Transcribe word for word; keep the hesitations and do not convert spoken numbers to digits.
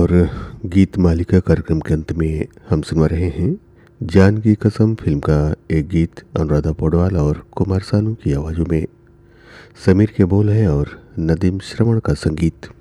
और गीत मालिका कार्यक्रम के अंत में हम सुनवा रहे हैं जान की कसम फिल्म का एक गीत अनुराधा पौडवाल और कुमार सानू की आवाज़ों में। समीर के बोल है और नदीम श्रवण का संगीत।